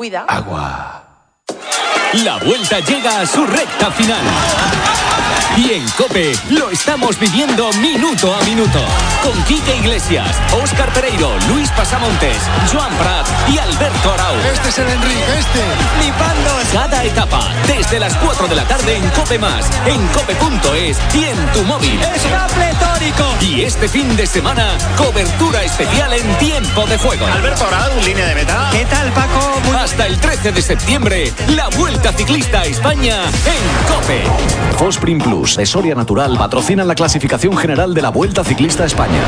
cuida. Agua. La Vuelta llega a su recta final. Y en COPE lo estamos viviendo minuto a minuto. Con Quique Iglesias, Óscar Pereiro, Luis Pasamontes, Joan Prat y Alberto Arau. Este es el Enrique, Flipando cada etapa, desde las 4 de la tarde en COPE+, en cope.es y en tu móvil. ¡Está pletórico! Y este fin de semana, cobertura especial en tiempo de juego. Alberto Arau, línea de meta. ¿Qué tal, Paco? Hasta el 13 de septiembre, la Vuelta Ciclista a España en COPE. Fosprin Plus de Soria Natural patrocinan la clasificación general de la Vuelta Ciclista a España.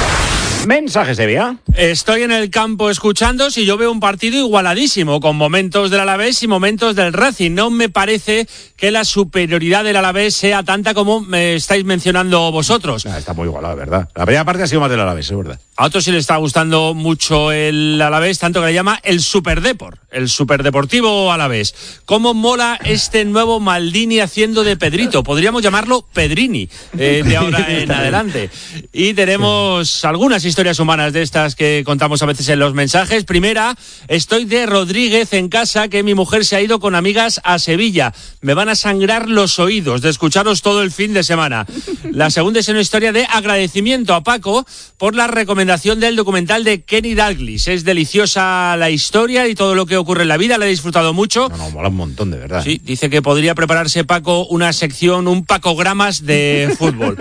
Mensaje Sevilla. Estoy en el campo escuchándos y yo veo un partido igualadísimo, con momentos del Alavés y momentos del Racing. No me parece que la superioridad del Alavés sea tanta como me estáis mencionando vosotros. Está muy igualado, ¿verdad? La primera parte ha sido más del Alavés, es verdad. A otros sí le está gustando mucho el Alavés, tanto que le llama el Superdeport, el Superdeportivo Alavés. ¿Cómo mola este nuevo Maldini haciendo de Pedrito? Podríamos llamarlo Pedrini de ahora en adelante. Y tenemos algunas historias humanas de estas que contamos a veces en los mensajes. Primera, estoy de Rodríguez en casa, que mi mujer se ha ido con amigas a Sevilla. Me van a sangrar los oídos de escucharos todo el fin de semana. La segunda es una historia de agradecimiento a Paco por la recomendación del documental de Kenny Dalglish. Es deliciosa la historia y todo lo que ocurre en la vida, la he disfrutado mucho. No, mola un montón, de verdad. Sí, dice que podría prepararse Paco una sección, un Pacogramas de fútbol.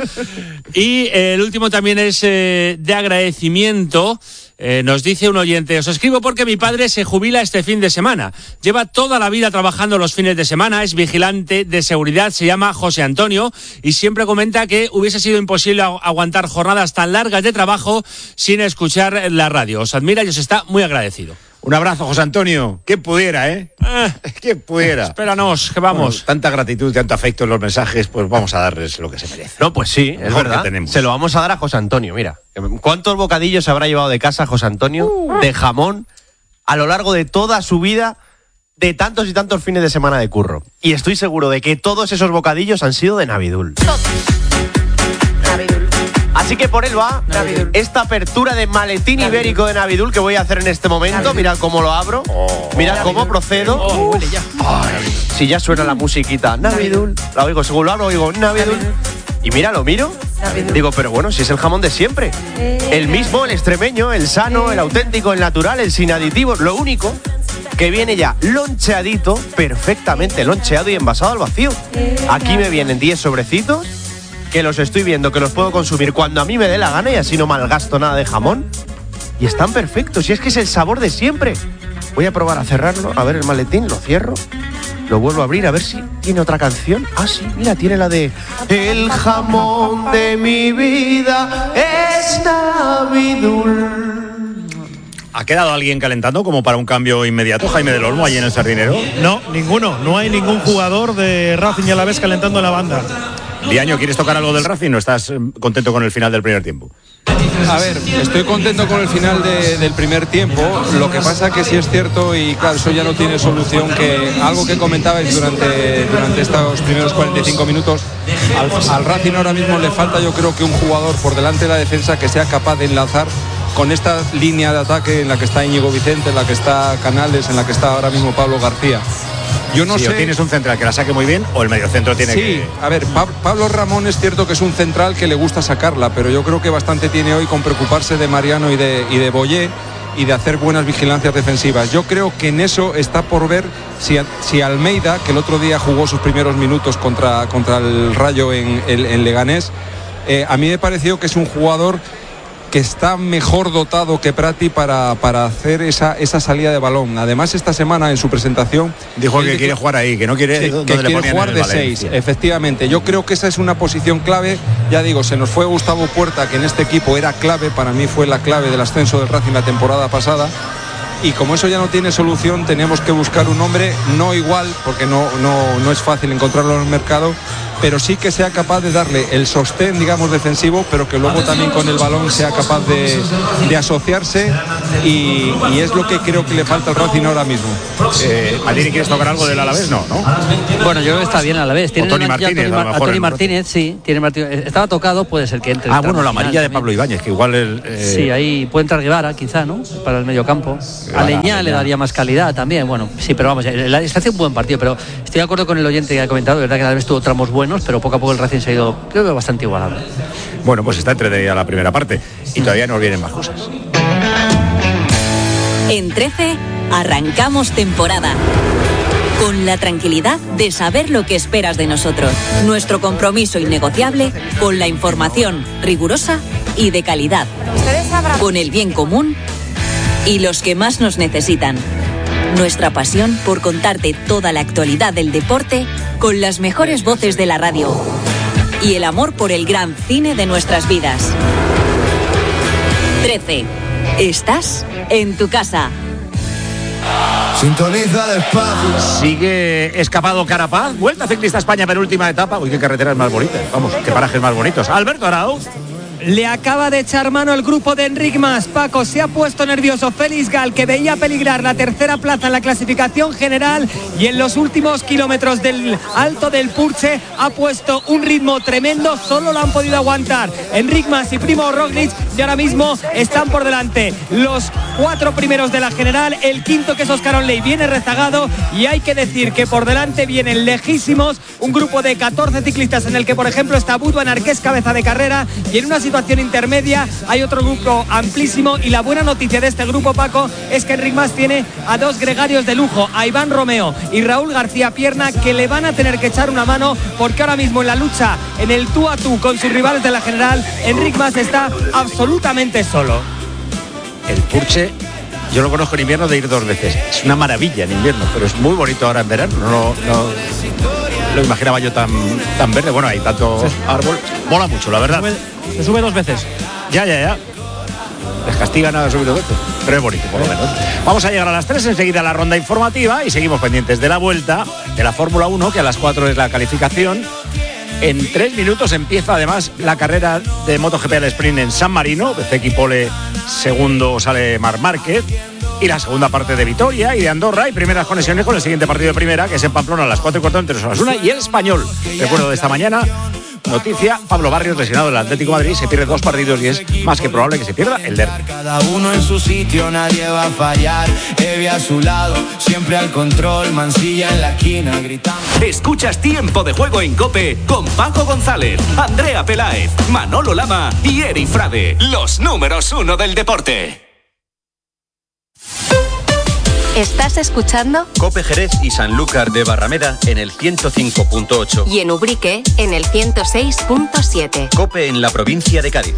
Y el último también es de agradecimiento. Nos dice un oyente: os escribo porque mi padre se jubila este fin de semana. Lleva toda la vida trabajando los fines de semana, es vigilante de seguridad, se llama José Antonio y siempre comenta que hubiese sido imposible aguantar jornadas tan largas de trabajo sin escuchar la radio. Os admira y os está muy agradecido. Un abrazo, José Antonio. ¿Quién pudiera, ¿Quién pudiera? Espéranos, que vamos. Bueno, tanta gratitud y tanto afecto en los mensajes, pues vamos a darles lo que se merece. No, pues sí, es verdad. Se lo vamos a dar a José Antonio, mira. ¿Cuántos bocadillos se habrá llevado de casa José Antonio de jamón a lo largo de toda su vida, de tantos y tantos fines de semana de curro? Y estoy seguro de que todos esos bocadillos han sido de Navidul. Navidul. Así que por él va esta apertura de maletín ibérico de Navidul que voy a hacer en este momento. Mirad cómo lo abro, mirad cómo procedo. Huele ya. Si ya suena la musiquita Navidul, la oigo, según lo abro, oigo Navidul. Y mira, lo miro, digo, pero bueno, si es el jamón de siempre. El mismo, el extremeño, el sano, el auténtico, el natural, el sin aditivos. Lo único que viene ya loncheadito, perfectamente loncheado y envasado al vacío. Aquí me vienen 10 sobrecitos, que los estoy viendo, que los puedo consumir cuando a mí me dé la gana y así no malgasto nada de jamón. Y están perfectos, y es que es el sabor de siempre. Voy a probar a cerrarlo, a ver el maletín, lo cierro, lo vuelvo a abrir, a ver si tiene otra canción. Ah, sí, mira, tiene la de El jamón de mi vida es Navidul. ¿Ha quedado alguien calentando como para un cambio inmediato, Jaime del Olmo, allí en el Sardinero? No, ninguno. No hay ningún jugador de Racing y Alavés calentando en la banda. Liaño, ¿quieres tocar algo del Racing o estás contento con el final del primer tiempo? A ver, estoy contento con el final del primer tiempo. Lo que pasa que sí es cierto, y claro, eso ya no tiene solución, que algo que comentabais durante estos primeros 45 minutos, al Racing ahora mismo le falta, yo creo, que un jugador por delante de la defensa que sea capaz de enlazar con esta línea de ataque en la que está Íñigo Vicente, en la que está Canales, en la que está ahora mismo Pablo García. Yo no sé. O tienes un central que la saque muy bien, o el mediocentro tiene que. Sí, a ver, Pablo Ramón es cierto que es un central que le gusta sacarla, pero yo creo que bastante tiene hoy con preocuparse de Mariano y de Boyé y de hacer buenas vigilancias defensivas. Yo creo que en eso está por ver si Almeida, que el otro día jugó sus primeros minutos contra el Rayo en Leganés, a mí me pareció que es un jugador que está mejor dotado que Prati para hacer esa salida de balón. Además, esta semana en su presentación dijo que quiere jugar ahí, que no quiere, que quiere jugar de 6, efectivamente. Yo creo que esa es una posición clave. Ya digo, se nos fue Gustavo Puerta, que en este equipo era clave, para mí fue la clave del ascenso del Racing la temporada pasada. Y como eso ya no tiene solución, tenemos que buscar un hombre no igual, porque no es fácil encontrarlo en el mercado, pero sí que sea capaz de darle el sostén, digamos, defensivo, pero que luego también con el balón sea capaz de asociarse, y es lo que creo que le falta al Racing ahora mismo. Maldini, ¿quieres tocar algo del Alavés? No. Bueno, yo creo que está bien a la vez. O Toni Martínez, a Toni Martínez, sí. Estaba tocado, puede ser que entre. Bueno, la amarilla de Pablo Ibáñez, que igual sí, ahí puede entrar Guevara, quizá, ¿no? Para el mediocampo. A Leñá le daría más calidad también. Bueno, sí, pero vamos, está haciendo un buen partido, pero estoy de acuerdo con el oyente que ha comentado, de verdad que a la vez tuvo tramos buenos, pero poco a poco el Racing se ha ido, creo que bastante igualado. Bueno, pues está entretenida la primera parte y todavía nos vienen más cosas. En 13 arrancamos temporada. Con la tranquilidad de saber lo que esperas de nosotros. Nuestro compromiso innegociable con la información rigurosa y de calidad. Con el bien común y los que más nos necesitan. Nuestra pasión por contarte toda la actualidad del deporte con las mejores voces de la radio. Y el amor por el gran cine de nuestras vidas. 13. Estás en tu casa. Sintoniza despacio. Sigue Escapado Carapaz, Vuelta Ciclista España, penúltima etapa. Uy, qué carreteras más bonitas, vamos, qué parajes más bonitos. Alberto Arau. Le acaba de echar mano el grupo de Enric Mas. Paco, se ha puesto nervioso Félix Gal, que veía peligrar la tercera plaza en la clasificación general, y en los últimos kilómetros del Alto del Purche ha puesto un ritmo tremendo. Solo lo han podido aguantar Enric Mas y Primo Roglic, y ahora mismo están por delante los 4 primeros de la general. El quinto, que es Óscar Onley, viene rezagado, y hay que decir que por delante vienen lejísimos un grupo de 14 ciclistas en el que, por ejemplo, está Bud Van Aert, que es cabeza de carrera, y en una situación intermedia hay otro grupo amplísimo. Y la buena noticia de este grupo, Paco, es que Enric Mas tiene a 2 gregarios de lujo, a Iván Romeo y Raúl García Pierna, que le van a tener que echar una mano, porque ahora mismo en la lucha, en el tú a tú con sus rivales de la general, Enric Mas está absolutamente solo. El Purche, yo lo conozco en invierno de ir 2 veces. Es una maravilla en invierno, pero es muy bonito ahora en verano. No lo imaginaba yo tan verde. Bueno, hay tanto árbol. Mola mucho, la verdad. Se sube 2 veces. Ya. Les castigan a subir 2 veces, pero es bonito, por lo menos. Vamos a llegar a las 3, enseguida a la ronda informativa, y seguimos pendientes de la vuelta de la Fórmula 1, que a las 4 es la calificación. En 3 minutos empieza además la carrera de MotoGP al sprint en San Marino. De Zeki Pole, segundo sale Marc Márquez. Y la segunda parte de Vitoria y de Andorra, y primeras conexiones con el siguiente partido de primera, que es en Pamplona a las 4:15 entre Osasuna y el Español. Recuerdo de esta mañana, noticia: Pablo Barrios, lesionado del Atlético de Madrid, se pierde 2 partidos y es más que probable que se pierda el derbi. Cada uno en su sitio, nadie va a fallar. Evi a su lado, siempre al control, Mansilla en la esquina gritando. Escuchas Tiempo de Juego en COPE con Paco González, Andrea Peláez, Manolo Lama y Eri Frade, los números 1 del deporte. ¿Estás escuchando? COPE Jerez y Sanlúcar de Barrameda en el 105.8. Y en Ubrique en el 106.7. COPE en la provincia de Cádiz.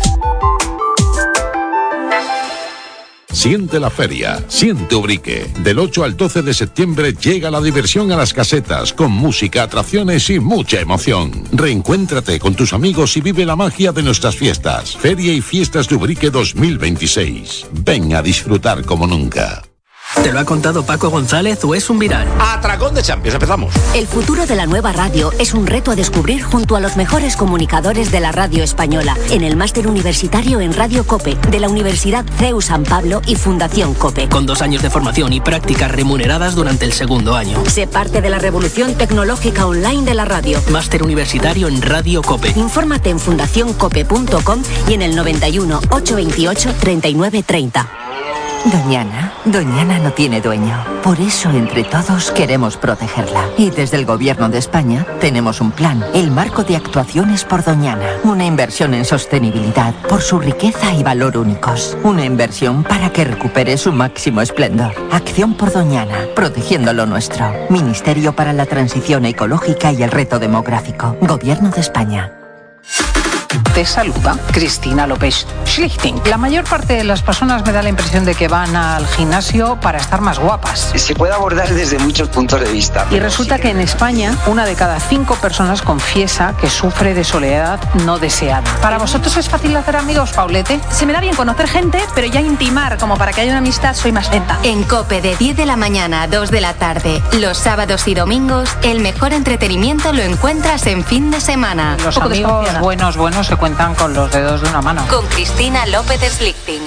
Siente la feria, siente Ubrique. Del 8 al 12 de septiembre llega la diversión a las casetas, con música, atracciones y mucha emoción. Reencuéntrate con tus amigos y vive la magia de nuestras fiestas. Feria y Fiestas de Ubrique 2026. Ven a disfrutar como nunca. ¿Te lo ha contado Paco González o es un viral? Atracón de Champions, empezamos. El futuro de la nueva radio es un reto a descubrir junto a los mejores comunicadores de la radio española, en el máster universitario en Radio COPE de la Universidad CEU San Pablo y Fundación COPE. Con 2 años de formación y prácticas remuneradas durante el segundo año. Sé parte de la revolución tecnológica online de la radio. Máster universitario en Radio COPE. Infórmate en fundacioncope.com y en el 91 828 3930. Doñana no tiene dueño. Por eso, entre todos, queremos protegerla. Y desde el Gobierno de España tenemos un plan, el Marco de Actuaciones por Doñana. Una inversión en sostenibilidad por su riqueza y valor únicos. Una inversión para que recupere su máximo esplendor. Acción por Doñana, protegiendo lo nuestro. Ministerio para la Transición Ecológica y el Reto Demográfico. Gobierno de España. Te saluda Cristina López Schlichting. La mayor parte de las personas me da la impresión de que van al gimnasio para estar más guapas. Se puede abordar desde muchos puntos de vista. Y resulta que en España, 1 de cada 5 personas confiesa que sufre de soledad no deseada. ¿Para vosotros es fácil hacer amigos, Paulete? Se me da bien conocer gente, pero ya intimar como para que haya una amistad soy más lenta. En COPE de 10 de la mañana a 2 de la tarde, los sábados y domingos, el mejor entretenimiento lo encuentras en fin de semana. Los amigos buenos se cuentan con los dedos de una mano. Con Cristina López Schlichting.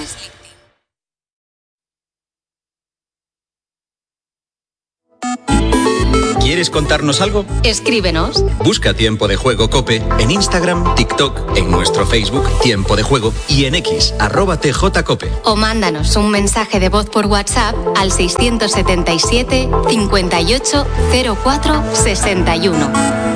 ¿Quieres contarnos algo? Escríbenos. Busca Tiempo de Juego COPE en Instagram, TikTok, en nuestro Facebook Tiempo de Juego y en X, @TJCOPE. O mándanos un mensaje de voz por WhatsApp al 677 58 04 61.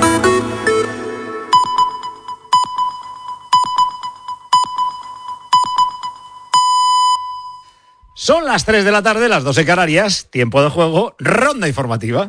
Son las 3 de la tarde, las 2 en Canarias, tiempo de juego, ronda informativa.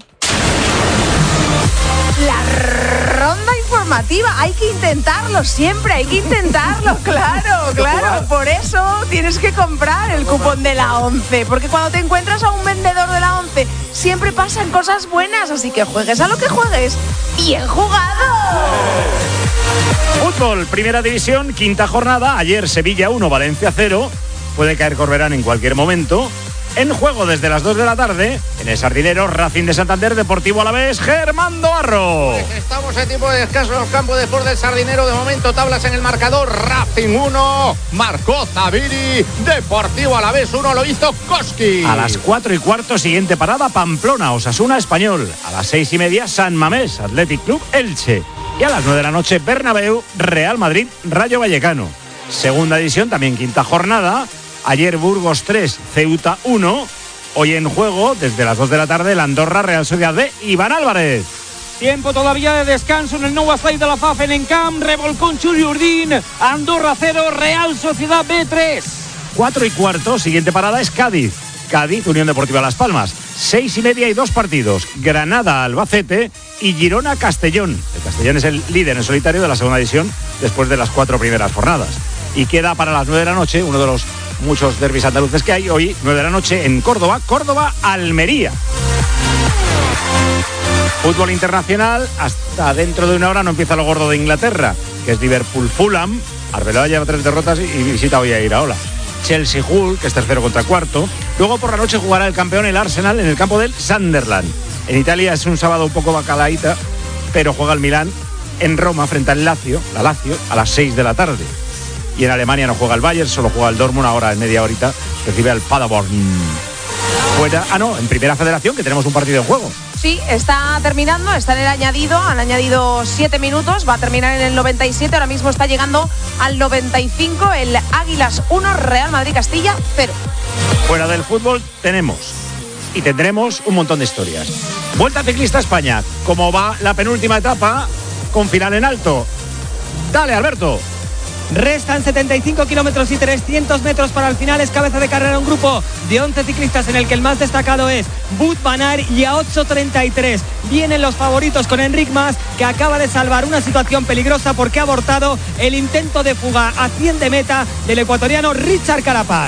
La ronda informativa, hay que intentarlo siempre, hay que intentarlo, claro. Por eso tienes que comprar el cupón de la 11, porque cuando te encuentras a un vendedor de la 11, siempre pasan cosas buenas, así que juegues a lo que juegues. ¡Bien jugado! Fútbol, primera división, quinta jornada, ayer Sevilla 1, Valencia 0. Puede caer Corberán en cualquier momento. En juego desde las 2 de la tarde, en el Sardinero, Racing de Santander, Deportivo Alavés, Germán Doarro. Pues estamos en tiempo de descanso en los campos de Sport del Sardinero. De momento tablas en el marcador. Racing 1, marcó Zaviri. Deportivo Alavés 1, lo hizo Koski. A las 4:15, siguiente parada, Pamplona, Osasuna, Español. A las 6:30, San Mamés, Athletic Club, Elche. Y a las 9 de la noche, Bernabéu, Real Madrid, Rayo Vallecano. Segunda división, también quinta jornada. Ayer Burgos 3, Ceuta 1. Hoy en juego, desde las 2 de la tarde, el Andorra, Real Sociedad de Iván Álvarez. Tiempo todavía de descanso en el Nou Espai de la FAF en Encamp, revolcón Churi Urdín, Andorra 0, Real Sociedad B 3. 4:15, siguiente parada es Cádiz. Cádiz, Unión Deportiva Las Palmas. 6:30 y 2 partidos. Granada, Albacete y Girona, Castellón. El Castellón es el líder en solitario de la segunda división después de las 4 primeras jornadas. Y queda para las 9 de la noche uno de los muchos derbis andaluces que hay hoy, 9 de la noche en Córdoba, Almería. Fútbol internacional, hasta dentro de una hora no empieza lo gordo de Inglaterra, que es Liverpool-Fulham. Arbeloa lleva 3 derrotas y visita hoy a Iraola. Chelsea-Hull, que es tercero contra cuarto. Luego por la noche jugará el campeón, el Arsenal, en el campo del Sunderland. En Italia es un sábado un poco bacalaíta, pero juega el Milán en Roma frente al Lazio, a las 6 de la tarde. Y en Alemania no juega el Bayern, solo juega el Dortmund, ahora en media horita recibe al Paderborn. Fuera, en Primera Federación, que tenemos un partido en juego. Sí, está terminando, está en el añadido, han añadido 7 minutos, va a terminar en el 97, ahora mismo está llegando al 95, el Águilas 1, Real Madrid Castilla 0. Fuera del fútbol tenemos y tendremos un montón de historias. Vuelta Ciclista España, como va la penúltima etapa, con final en alto. Dale, Alberto. Restan 75 kilómetros y 300 metros para el final. Es cabeza de carrera un grupo de 11 ciclistas en el que el más destacado es Wout van Aert, y a 8:33 vienen los favoritos con Enric Mas, que acaba de salvar una situación peligrosa porque ha abortado el intento de fuga a 100 de meta del ecuatoriano Richard Carapaz.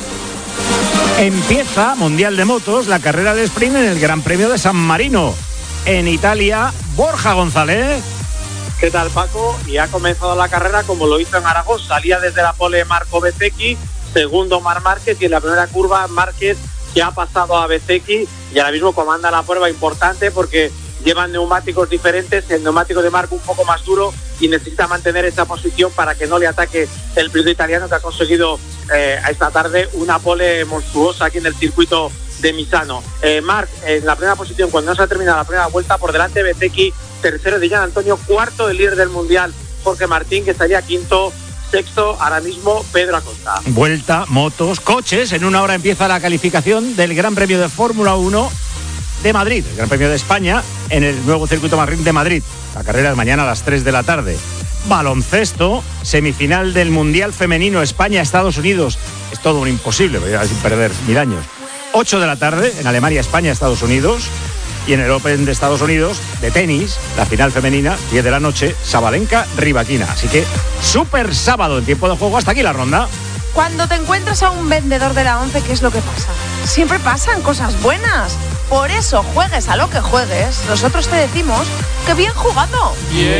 Empieza Mundial de Motos, la carrera de sprint en el Gran Premio de San Marino. En Italia, Borja González. ¿Qué tal, Paco? Y ha comenzado la carrera como lo hizo en Aragón. Salía desde la pole Marco Bezzecchi, segundo Marc Márquez, y en la primera curva Márquez, que ha pasado a Bezzecchi y ahora mismo comanda la prueba importante porque llevan neumáticos diferentes, el neumático de Marco un poco más duro y necesita mantener esa posición para que no le ataque el piloto italiano, que ha conseguido a esta tarde una pole monstruosa aquí en el circuito de Misano. Marc en la primera posición cuando no se ha terminado la primera vuelta, por delante de Bezzecchi, tercero de Gian Antonio, cuarto el líder del mundial Jorge Martín, que estaría quinto, sexto ahora mismo Pedro Acosta. Vuelta, motos, coches. En una hora empieza la calificación del Gran Premio de Fórmula 1 de Madrid, el Gran Premio de España en el nuevo circuito de Madrid. La carrera es mañana a las 3 de la tarde. Baloncesto, semifinal del Mundial Femenino España-Estados Unidos. Es todo un imposible, sin perder 1000 años. 8 de la tarde en Alemania, España, Estados Unidos. Y en el Open de Estados Unidos, de tenis, la final femenina, 10 de la noche, Sabalenka-Rybakina. Así que súper sábado en tiempo de juego. Hasta aquí la ronda. Cuando te encuentras a un vendedor de la ONCE, ¿qué es lo que pasa? Siempre pasan cosas buenas. Por eso, juegues a lo que juegues, nosotros te decimos que bien jugado.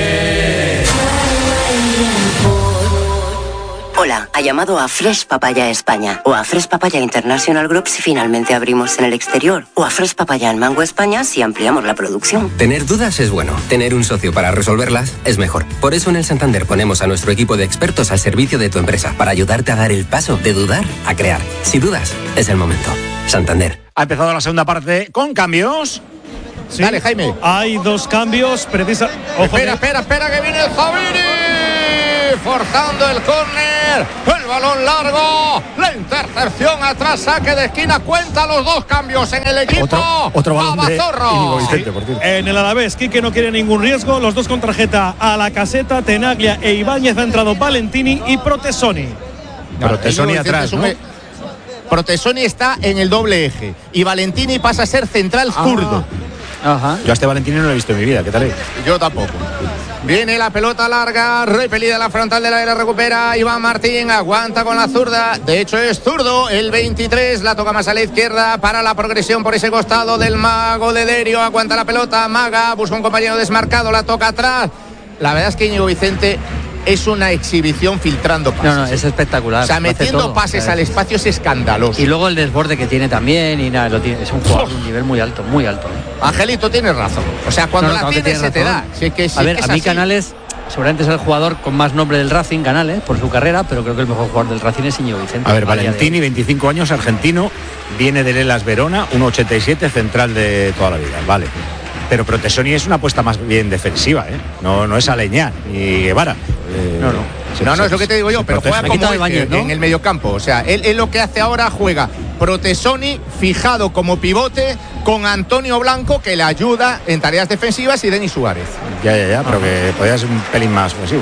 Hola, ha llamado a Fresh Papaya España o a Fresh Papaya International Group si finalmente abrimos en el exterior o a Fresh Papaya en Mango España si ampliamos la producción. Tener dudas es bueno, tener un socio para resolverlas es mejor. Por eso en el Santander ponemos a nuestro equipo de expertos al servicio de tu empresa para ayudarte a dar el paso de dudar a crear. Si dudas, es el momento. Santander. Ha empezado la segunda parte con cambios. Sí, dale, Jaime. Hay 2 cambios. Espera, que viene el Zabiri, forzando el córner, el balón largo, la intercepción atrás, saque de esquina, cuenta los 2 cambios en el equipo. Otro balón de Íñigo Vicente, por cierto. En el Alavés, Quique no quiere ningún riesgo, los 2 con tarjeta a la caseta, Tenaglia e Ibáñez, ha entrado Valentini y Protesoni. Protesoni atrás, ¿no? Protesoni está en el doble eje y Valentini pasa a ser central zurdo. Ajá. Yo a este Valentini no lo he visto en mi vida, ¿qué tal es? Yo tampoco. Viene la pelota larga, repelida la frontal del área, recupera Iván Martín, aguanta con la zurda, de hecho es zurdo, el 23, la toca más a la izquierda para la progresión por ese costado del mago de Derio, aguanta la pelota, Maga, busca un compañero desmarcado, la toca atrás. La verdad es que Íñigo Vicente es una exhibición filtrando pases. No, es espectacular. O sea, metiendo pases al espacio es escandaloso. Y luego el desborde que tiene también, y nada, es un jugador de un nivel muy alto, muy alto. Angelito, tienes razón. O sea, cuando la tienes se te da. Sí, a ver, a mí Canales seguramente es el jugador con más nombre del Racing, Canales, por su carrera, pero creo que el mejor jugador del Racing es Íñigo Vicente. A ver, Valentini, 25 años, argentino, viene del Hellas Verona, 1,87, central de toda la vida, vale. Pero Protesoni es una apuesta más bien defensiva, ¿eh? No es Aleñá ni Guevara. No, es lo que te digo yo, pero juega como Ibáñez, ¿no? En el mediocampo. O sea, él lo que hace ahora, juega Protesoni fijado como pivote con Antonio Blanco, que le ayuda en tareas defensivas, y Denis Suárez. Ya, pero que podría ser un pelín más ofensivo.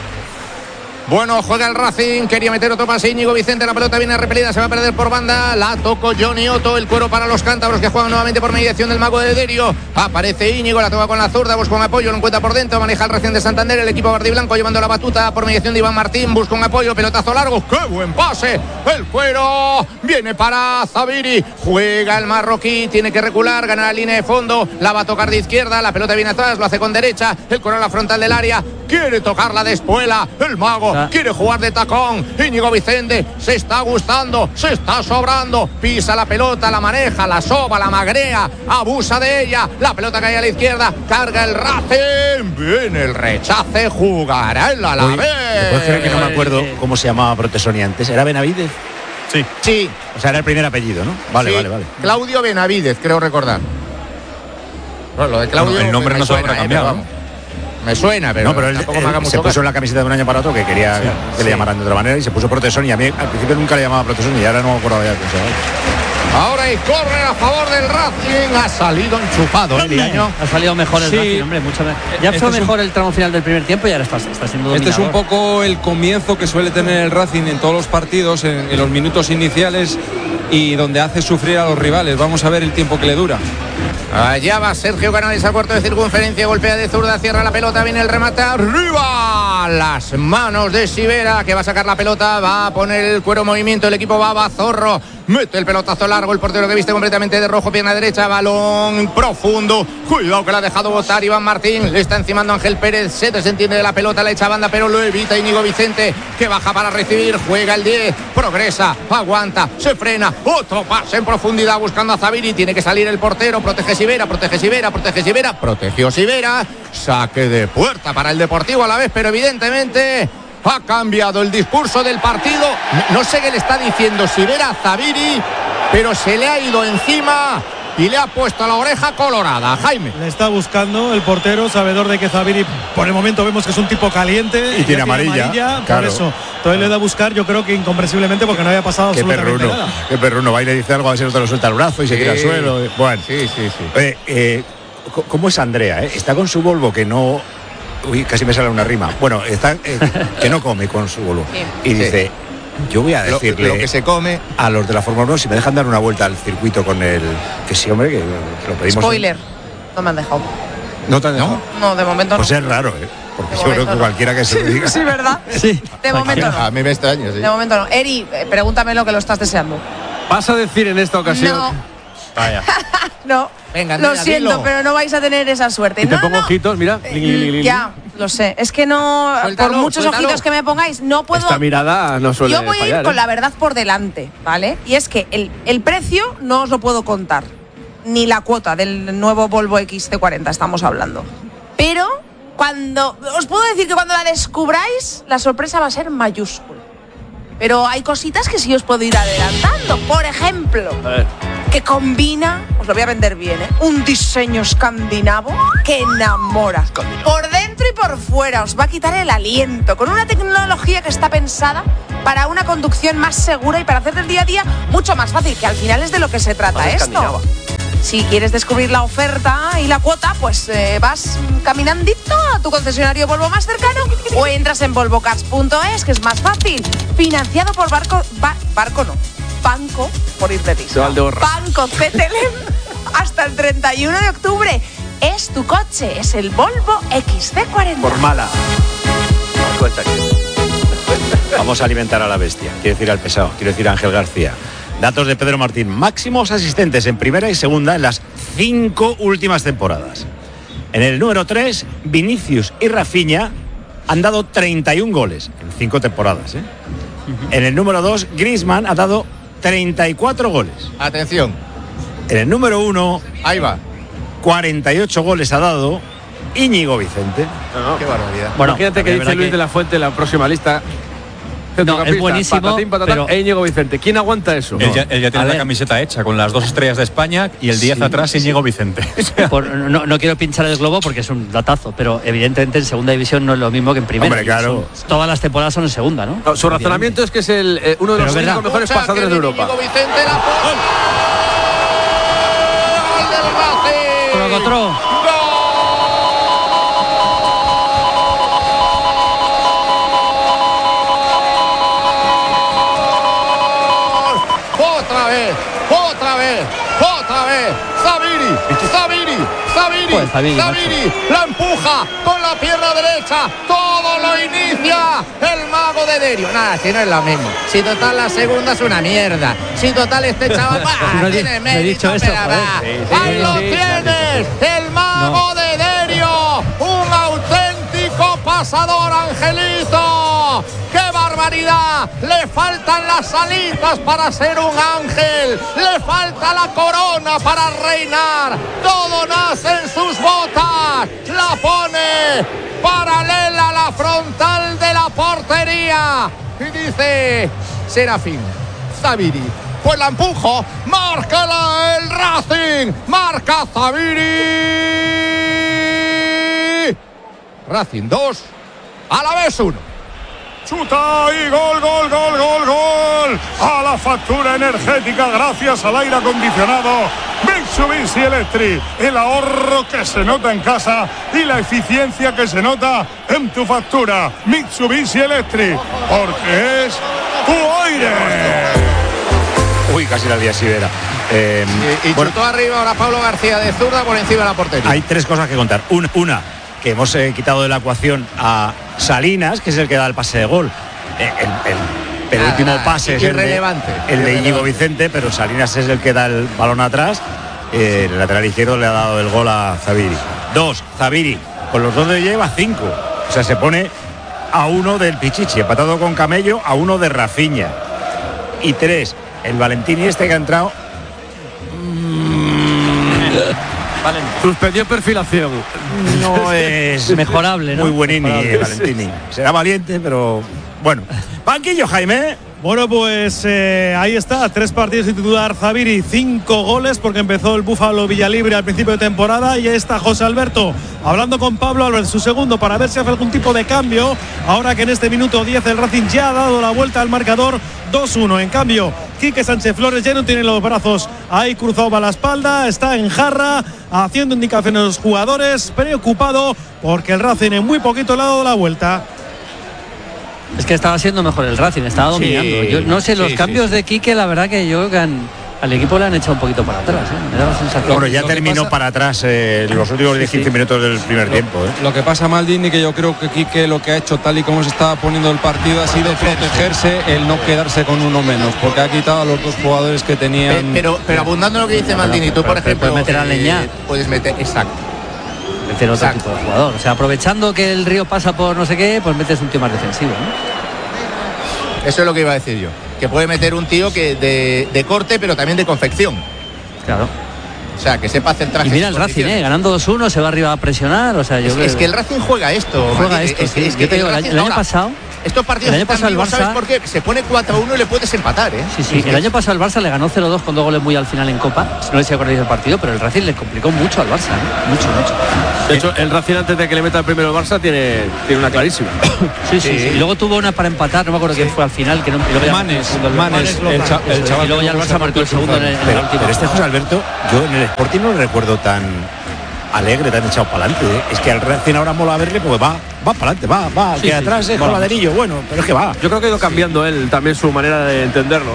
Bueno, juega el Racing, quería meter otro pase Íñigo Vicente, la pelota viene repelida, se va a perder por banda, la tocó Johnny Otto, el cuero para los cántabros que juegan nuevamente por mediación del mago de Derio, aparece Íñigo, la toca con la zurda, busca un apoyo, lo encuentra por dentro, maneja el Racing de Santander, el equipo verde y blanco llevando la batuta por mediación de Iván Martín, busca un apoyo, pelotazo largo, ¡qué buen pase! El cuero viene para Zabiri, juega el marroquí, tiene que recular, gana la línea de fondo, la va a tocar de izquierda, la pelota viene atrás, lo hace con derecha, el cuero a la frontal del área, quiere tocarla de espuela, el mago quiere jugar de tacón, Íñigo Vicente se está gustando, se está sobrando, pisa la pelota, la maneja, la soba, la magrea, abusa de ella, la pelota cae a la izquierda, carga el Racing, viene el rechace, jugará el Alavés. ¿Puedes creer que no me acuerdo cómo se llamaba Protesoni antes? ¿Era Benavídez? Sí. O sea, era el primer apellido, ¿no? Vale. Claudio Benavídez, creo recordar. Bueno, lo de Claudio el nombre no se habrá cambiado, ¿no? Me suena, pero, no, pero él se puso en la camiseta de un año para otro que quería que le llamaran de otra manera y se puso Protesoni. A mí al principio nunca le llamaba Protesoni y ahora no me acuerdo ya. Ahora hay córner a favor del Racing, ha salido enchufado Diaño. Ha salido mejor el Racing, hombre, mucho mejor. Ya fue mejor el tramo final del primer tiempo y ahora está siendo dominador. Este es un poco el comienzo que suele tener el Racing en todos los partidos, en los minutos iniciales, y donde hace sufrir a los rivales. Vamos a ver el tiempo que le dura. Allá va Sergio Canales al cuarto de circunferencia, golpea de zurda, cierra la pelota, viene el remate arriba, las manos de Sivera, que va a sacar la pelota, va a poner el cuero en movimiento, el equipo va Zorro, mete el pelotazo largo, el portero que viste completamente de rojo, pierna derecha, balón profundo, cuidado que la ha dejado botar Iván Martín, le está encimando Ángel Pérez, se desentiende de la pelota, la echa a banda, pero lo evita Íñigo Vicente, que baja para recibir, juega el 10, progresa, aguanta, se frena, otro pase en profundidad buscando a Zabiri, tiene que salir el portero, protege Sivera, protegió Sivera, saque de puerta para el Deportivo Alavés, pero evidentemente ha cambiado el discurso del partido, no sé qué le está diciendo Sivera a Zabiri, pero se le ha ido encima y le ha puesto la oreja colorada. Jaime. Le está buscando el portero, sabedor de que Zabiri, por el momento vemos que es un tipo caliente. Y tiene amarilla. Claro. Por eso. Entonces le da a buscar, yo creo que incomprensiblemente, porque no había pasado absolutamente nada. Qué perruno, va y le dice algo, a ver si no te lo suelta el brazo y se tira al suelo. Bueno. Sí. ¿Cómo es Andrea? Está con su Volvo que no... Uy, casi me sale una rima. Bueno, está que no come con su Volvo. Y dice... Yo voy a decirle lo que se come a los de la Fórmula 1 si me dejan dar una vuelta al circuito con el... Que sí, hombre, que lo pedimos... Spoiler. No me han dejado. ¿No te han dejado? No, de momento pues no. es raro, porque yo creo que cualquiera que se lo diga. Sí, ¿verdad? Sí. De momento no. A mí me extraña, sí. De momento no. Eri, pregúntame lo que lo estás deseando. ¿Vas a decir en esta ocasión? No. Vaya. No. Venga, lo siento, dilo. pero no vais a tener esa suerte. Y te No, pongo no. ojitos, mira. Ya, lo sé. Es que no, Suéltalo, por muchos suéltalo. ojitos que me pongáis, no puedo. Esta mirada no suele Yo voy a ir fallar, con la verdad por delante, ¿vale? Y es que el precio no os lo puedo contar. Ni la cuota del nuevo Volvo XC40 estamos hablando. Pero os puedo decir que cuando la descubráis, la sorpresa va a ser mayúscula. Pero hay cositas que sí os puedo ir adelantando. Por ejemplo, que combina, os lo voy a vender bien, un diseño escandinavo que enamora. Por dentro y por fuera, os va a quitar el aliento, con una tecnología que está pensada para una conducción más segura y para hacer del día a día mucho más fácil, que al final es de lo que se trata esto. Si quieres descubrir la oferta y la cuota, pues vas caminandito a tu concesionario Volvo más cercano o entras en volvocars.es, que es más fácil. Financiado por Banco, por ir deprisa. Banco CTLM hasta el 31 de octubre. Es tu coche, es el Volvo XC40. Por mala. Vamos a alimentar a la bestia. Quiero decir al pesado, quiero decir a Ángel García. Datos de Pedro Martín. Máximos asistentes en primera y segunda en las 5 últimas temporadas. En el número 3, Vinicius y Rafinha han dado 31 goles en 5 temporadas. En el número 2, Griezmann ha dado 34 goles. Atención. En el número 1, ahí va. 48 goles ha dado Íñigo Vicente. Qué barbaridad. Bueno, imagínate que dice Luis de la Fuente en la próxima lista. No, es buenísimo, patatín, patatán, pero Íñigo Vicente. ¿Quién aguanta eso? Él ya tiene la camiseta hecha con las 2 estrellas de España y el 10 atrás Íñigo Vicente. No quiero pinchar el globo porque es un datazo, pero evidentemente en segunda división no es lo mismo que en primera. Hombre, claro. Todas las temporadas son en segunda, ¿no? No, su razonamiento es que es uno de los 5 mejores pasadores de Europa. Íñigo Vicente, la ¡Gol del Racing! Otra vez, Sabiri, la empuja con la pierna derecha, todo lo inicia el mago de Derio. Nada, si no es lo mismo, si total la segunda es una mierda, si total este chaval tiene mérito, ahí lo tienes, el mago de Derio, un auténtico pasador, Angelito. ¡Qué barbaridad! Le faltan las alitas para ser un ángel. Le falta la corona para reinar. Todo nace en sus botas. La pone paralela a la frontal de la portería. Y dice Serafín Sabiri. Pues la empujo. Marca el Racing. Marca Sabiri. Racing 2. A la vez 1. Chuta y gol. A la factura energética gracias al aire acondicionado Mitsubishi Electric. El ahorro que se nota en casa y la eficiencia que se nota en tu factura. Mitsubishi Electric, porque es tu aire. Uy, casi la día Sibera. Y chutó arriba ahora Pablo García de zurda por encima de la portería. Hay 3 cosas que contar. Una, que hemos quitado de la ecuación a Salinas, que es el que da el pase de gol. El último pase es irrelevante. El de Íñigo Vicente, pero Salinas es el que da el balón atrás. El lateral izquierdo le ha dado el gol a Sabiri. 2, Sabiri, con los 2 de lleva 5. O sea, se pone a 1 del Pichichi, empatado con Camello, a 1 de Rafinha. Y 3, el Valentini que ha entrado. Suspendió perfilación. No es mejorable, ¿no? Muy buenini, Mejorable. Valentini. Sí. Será valiente, pero bueno. Banquillo, Jaime. Bueno, pues ahí está, 3 partidos de titular Sabiri, 5 goles porque empezó el Búfalo Villalibre al principio de temporada y ahí está José Alberto hablando con Pablo Álvarez, su segundo, para ver si hace algún tipo de cambio, ahora que en este minuto 10 el Racing ya ha dado la vuelta al marcador 2-1. En cambio, Quique Sánchez Flores ya no tiene los brazos ahí cruzados a la espalda, está en jarra, haciendo indicaciones a los jugadores, preocupado porque el Racing en muy poquito le ha dado la vuelta. Es que estaba siendo mejor el Racing, estaba dominando. Yo no sé, los cambios de Quique, la verdad que yo creo que Al equipo le han echado un poquito para atrás, ¿eh? Me da la sensación. Bueno, ya terminó para atrás los últimos 10-15 minutos del primer tiempo. Lo que pasa, Maldini, que yo creo que Quique lo que ha hecho tal y como se estaba poniendo el partido ha sido protegerse, el no quedarse con uno menos, porque ha quitado a los dos jugadores que tenían. Pero abundando en lo que dice Maldini, tú por ejemplo puedes meter a Leñá. Puedes meter, exacto. Meter otro tipo de jugador. O sea, aprovechando que el Río pasa por no sé qué, pues metes un tío más defensivo, ¿no? Eso es lo que iba a decir yo. Que puede meter un tío que de corte, pero también de confección. Claro. O sea, que sepa hacer trajes. Y mira el Racing, ganando 2-1, se va arriba a presionar. O sea, es que el Racing juega esto. Es que te digo, el año pasado. Estos partidos el año pasado el Barça, ¿sabes por qué? Se pone 4-1 y le puedes empatar, ¿eh? Sí. El año pasado el Barça le ganó 0-2 con 2 goles muy al final en Copa. No sé si acordáis del partido, pero el Racing le complicó mucho al Barça, ¿eh? Mucho. De hecho, el Racing antes de que le meta el primero el Barça tiene una clarísima. Sí. Y luego tuvo una para empatar, no me acuerdo quién fue al final, que no. Manes, el chaval. Y luego ya el Barça marcó el segundo en el último. Pero este José Alberto, yo en el Sporting no le recuerdo tan alegre, tan echado para adelante, ¿eh? Es que al Racing ahora mola verle porque va para adelante, va, que atrás es coladerillo, bueno, pero es que va. Yo creo que ha ido cambiando él también su manera de entenderlo.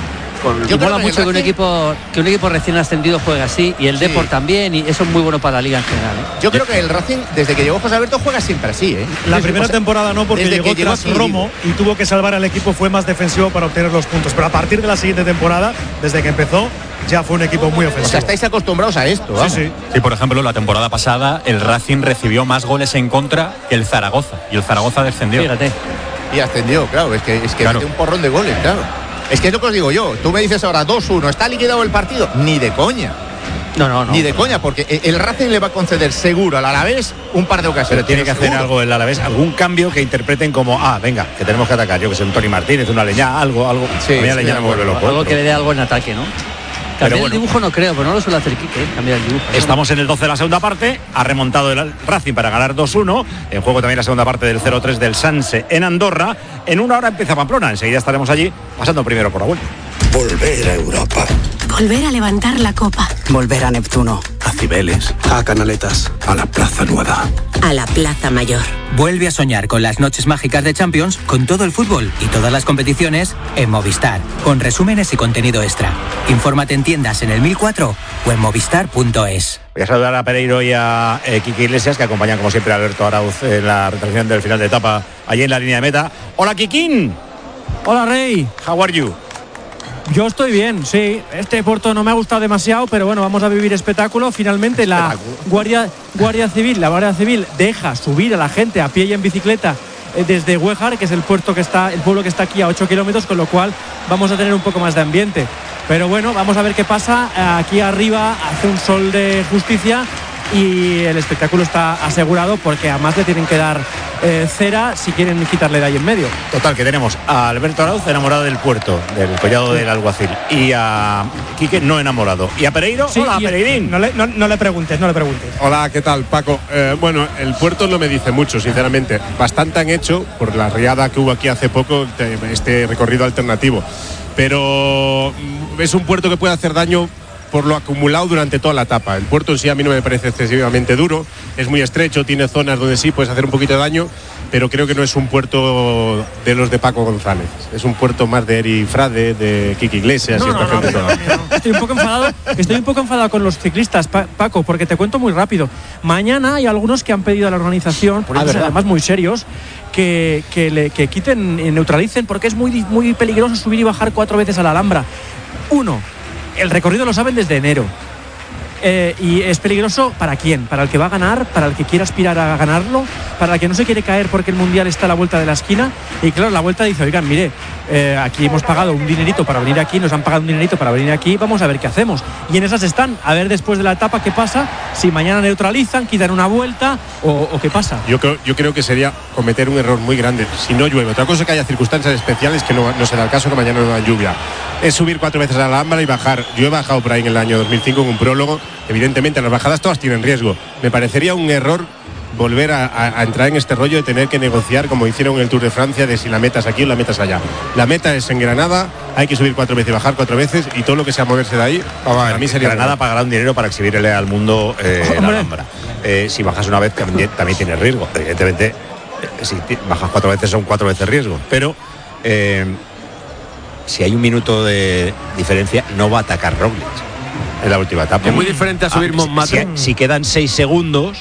Yo mola mucho que un equipo recién ascendido juegue así, y el Depor también, y eso es muy bueno para la liga en general, ¿eh? Yo creo que el Racing, desde que llegó José Alberto, juega siempre así, ¿eh? La primera temporada no, porque llegó tras Romo y tuvo que salvar al equipo, fue más defensivo para obtener los puntos, pero a partir de la siguiente temporada, desde que empezó, ya fue un equipo muy ofensivo. O sea, estáis acostumbrados a esto, vamos. Sí, por ejemplo, la temporada pasada el Racing recibió más goles en contra que el Zaragoza, y el Zaragoza descendió. Fíjate. Y ascendió, claro, es que claro. Mete un porrón de goles, claro. Es que es lo que os digo yo. Tú me dices ahora 2-1, ¿está liquidado el partido? Ni de coña. No. Ni de coña, porque el Racing le va a conceder seguro al Alavés un par de ocasiones. Pero tiene que hacer algo el Alavés, algún cambio que interpreten como, venga, que tenemos que atacar. Yo que sé, un Tony Martínez, una Leñá, algo. Sí, Leñá no me vuelve loco. Algo que le dé algo en ataque, ¿no? Cambiar el dibujo no creo, pero no lo suele hacer Quique, cambiar el dibujo. Estamos en el 12 de la segunda parte, ha remontado el Racing para ganar 2-1, en juego también la segunda parte del 0-3 del Sanse en Andorra. En una hora empieza Pamplona, enseguida estaremos allí, pasando primero por la vuelta. Volver a Europa. Volver a levantar la copa. Volver a Neptuno. A Cibeles. A Canaletas. A la Plaza Nueva. A la Plaza Mayor. Vuelve a soñar con las noches mágicas de Champions, con todo el fútbol y todas las competiciones en Movistar, con resúmenes y contenido extra. Infórmate en tiendas en el 1004 o en movistar.es. Voy a saludar a Pereiro y a Quique Iglesias, que acompañan como siempre a Alberto Arauz en la retransmisión del final de etapa allí en la línea de meta. Hola, Kikín. Hola, Rey. How are you? Yo estoy bien, sí. Este puerto no me ha gustado demasiado, pero bueno, vamos a vivir espectáculo. Finalmente la Guardia Civil deja subir a la gente a pie y en bicicleta desde Huejar, que es el pueblo que está aquí a 8 kilómetros, con lo cual vamos a tener un poco más de ambiente. Pero bueno, vamos a ver qué pasa. Aquí arriba hace un sol de justicia y el espectáculo está asegurado, porque además le tienen que dar cera si quieren quitarle de ahí en medio. Total, que tenemos a Alberto Arauz enamorado del puerto, del collado del alguacil, y a Quique no enamorado, y a Pereiro, sí, hola Pereirín. No le preguntes. Hola, ¿qué tal, Paco? Bueno, el puerto no me dice mucho, sinceramente. Bastante han hecho por la riada que hubo aquí hace poco, este recorrido alternativo, pero es un puerto que puede hacer daño por lo acumulado durante toda la etapa. El puerto en sí a mí no me parece excesivamente duro, es muy estrecho, tiene zonas donde sí puedes hacer un poquito de daño, pero creo que no es un puerto de los de Paco González, es un puerto más de Eri Frade, de Quique Iglesias y esta gente toda. Estoy un poco enfadado con los ciclistas, Paco, porque te cuento muy rápido. Mañana hay algunos que han pedido a la organización, además muy serios, que quiten, neutralicen, porque es muy peligroso subir y bajar 4 veces a la Alhambra. El recorrido lo saben desde enero. Y es peligroso ¿para quién? Para el que va a ganar, para el que quiere aspirar a ganarlo, para el que no se quiere caer porque el Mundial está a la vuelta de la esquina. Y claro, la vuelta dice, oigan, mire, aquí hemos pagado un dinerito para venir aquí, nos han pagado un dinerito para venir aquí, vamos a ver qué hacemos. Y en esas están, a ver después de la etapa qué pasa, si mañana neutralizan, quitan una vuelta o qué pasa. Yo creo que sería cometer un error muy grande si no llueve. Otra cosa es que haya circunstancias especiales, que no será el caso, que mañana no haya lluvia. Es subir 4 veces a la Alhambra y bajar. Yo he bajado por ahí en el año 2005 en un prólogo. Evidentemente las bajadas todas tienen riesgo. Me parecería un error volver a entrar en este rollo de tener que negociar como hicieron en el Tour de Francia, de si la meta es aquí o la meta es allá. La meta es en Granada, hay que subir 4 veces y bajar 4 veces, y todo lo que sea moverse de ahí, a mí sería... Granada pagará un dinero para exhibirle al mundo la Alhambra. Si bajas una vez también tiene riesgo. Evidentemente, si bajas 4 veces son 4 veces riesgo. Pero si hay un minuto de diferencia, no va a atacar Roglic en la última etapa. Es muy diferente a subir Montmartre. Si quedan 6 segundos,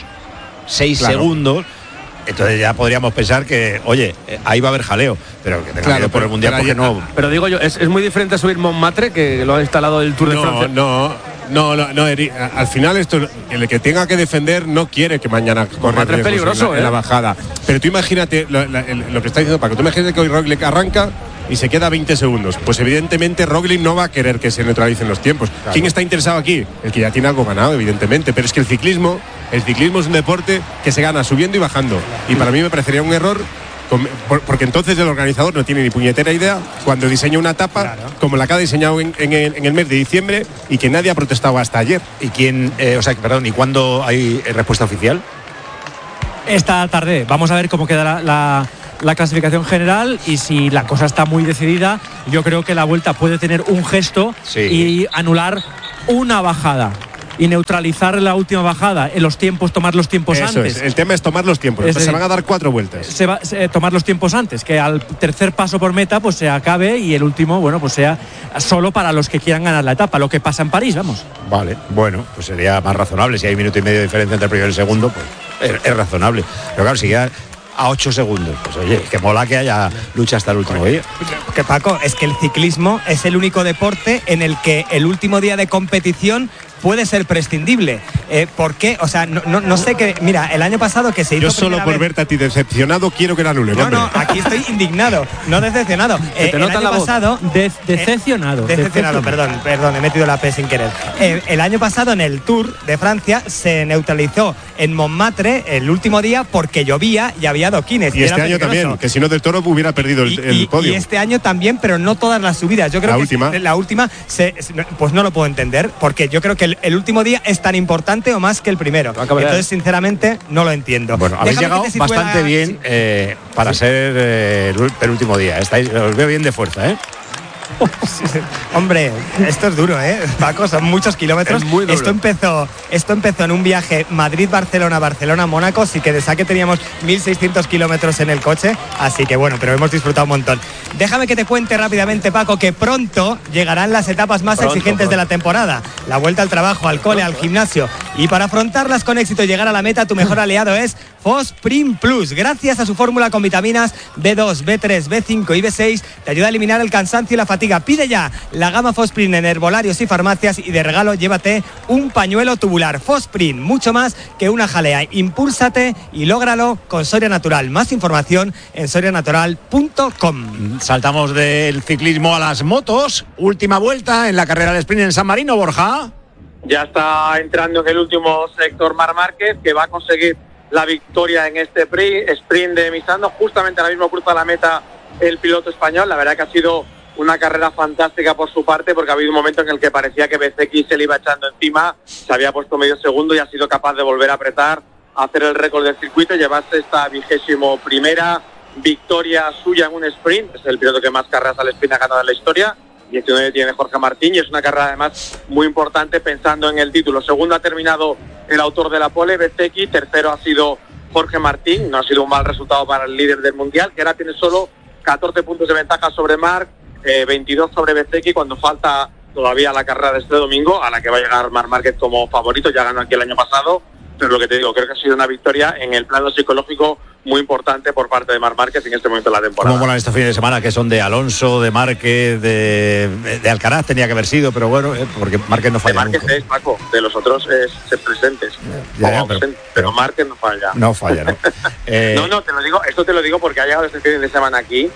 entonces ya podríamos pensar que, oye, ahí va a haber jaleo, pero que tenga miedo por el Mundial porque no. Pero digo yo, es muy diferente a subir Montmartre, que lo ha instalado el Tour de Francia. No, Eri, al final esto, el que tenga que defender no quiere que mañana corra riesgos peligroso, en la bajada. Pero tú imagínate lo que está diciendo Paco, tú imagínate que hoy Roglic arranca y se queda 20 segundos. Pues evidentemente Roglic no va a querer que se neutralicen los tiempos. Claro. ¿Quién está interesado aquí? El que ya tiene algo ganado, evidentemente. Pero es que el ciclismo es un deporte que se gana subiendo y bajando. Y para mí me parecería un error, porque entonces el organizador no tiene ni puñetera idea cuando diseña una etapa como la que ha diseñado en el mes de diciembre y que nadie ha protestado hasta ayer. ¿Y quién, ¿y cuándo hay respuesta oficial? Esta tarde. Vamos a ver cómo queda la clasificación general, y si la cosa está muy decidida, yo creo que la Vuelta puede tener un gesto y anular una bajada y neutralizar la última bajada en los tiempos, tomar los tiempos antes. El tema es tomar los tiempos. Se van a dar 4 vueltas. Tomar los tiempos antes, que al tercer paso por meta pues se acabe, y el último, bueno, pues sea solo para los que quieran ganar la etapa, lo que pasa en París, vamos. Vale, bueno, pues sería más razonable. Si hay 1,5 minutos de diferencia entre el primero y el segundo, pues es razonable. Pero claro, si ya a 8 segundos, pues oye, que mola que haya lucha hasta el último día. Que Paco, es que el ciclismo es el único deporte en el que el último día de competición puede ser prescindible. ¿Por qué? O sea, no sé qué. Mira, el año pasado que se hizo. Yo solo por verte a ti decepcionado quiero que la anulen. No, aquí estoy indignado, no decepcionado. El año pasado. Decepcionado, perdón, he metido la P sin querer. El año pasado en el Tour de Francia se neutralizó en Montmartre el último día porque llovía y había adoquines. Y este año también, que si no del Toro hubiera perdido el podio. Y este año también, pero no todas las subidas. Yo creo que la última, pues no lo puedo entender, porque yo creo que el último día es tan importante o más que el primero. Entonces, sinceramente, no lo entiendo. Bueno, habéis llegado bastante bien para ser el penúltimo día. Os veo bien de fuerza, ¿eh? Hombre, esto es duro, Paco, son muchos kilómetros. Esto empezó en un viaje Madrid-Barcelona, Barcelona-Mónaco, sí que de saque teníamos 1.600 kilómetros en el coche, así que bueno, pero hemos disfrutado un montón. Déjame que te cuente rápidamente, Paco, que pronto llegarán las etapas más exigentes de la temporada. La vuelta al trabajo, al cole, al gimnasio. Y para afrontarlas con éxito y llegar a la meta, tu mejor aliado es Fosprin Plus. Gracias a su fórmula con vitaminas B2, B3, B5 y B6, te ayuda a eliminar el cansancio y la fatiga. Pide ya la gama Fosprin en herbolarios y farmacias, y de regalo llévate un pañuelo tubular. Fosprin, mucho más que una jalea. Impúlsate y lógralo con Soria Natural. Más información en sorianatural.com. Saltamos del ciclismo a las motos. Última vuelta en la carrera del sprint en San Marino, Borja. Ya está entrando en el último sector Marc Márquez, que va a conseguir la victoria en este sprint de Misano. Justamente ahora mismo cruza la meta el piloto español. La verdad que ha sido una carrera fantástica por su parte, porque ha habido un momento en el que parecía que Bezzecchi se le iba echando encima, se había puesto medio segundo y ha sido capaz de volver a apretar, a hacer el récord del circuito, llevarse esta 21ª victoria suya en un sprint. Es el piloto que más carreras al sprint ha ganado en la historia. 19 tiene Jorge Martín, y es una carrera además muy importante pensando en el título. Segundo ha terminado el autor de la pole, Bezzecchi. Tercero ha sido Jorge Martín. No ha sido un mal resultado para el líder del mundial, que ahora tiene solo 14 puntos de ventaja sobre Marc, 22 sobre Bezzecchi, cuando falta todavía la carrera de este domingo, a la que va a llegar Marc Márquez como favorito. Ya ganó aquí el año pasado, pero lo que te digo, creo que ha sido una victoria en el plano psicológico muy importante por parte de Marc Márquez en este momento de la temporada. ¿Cómo molan estos fines de semana que son de Alonso, de Márquez, de Alcaraz? Tenía que haber sido, pero bueno, porque Márquez no falla. De Márquez es, Paco, de los otros es ser presentes. Pero Márquez no falla. No falla, ¿no? No, te lo digo porque ha llegado este fin de semana aquí